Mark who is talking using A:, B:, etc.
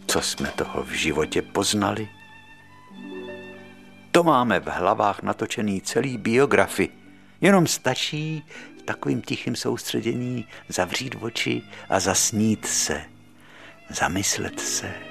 A: Co jsme toho v životě poznali? To máme v hlavách natočený celý biografy. Jenom stačí v takovým tichým soustředění zavřít oči a zasnít se, zamyslet se.